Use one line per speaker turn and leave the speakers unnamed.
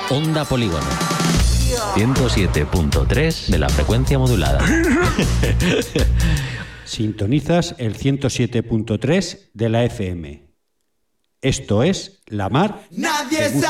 Onda Polígono. 107.3 de la frecuencia modulada.
Sintonizas el 107.3 de la FM. Esto es La Mar.
Nadie sabe.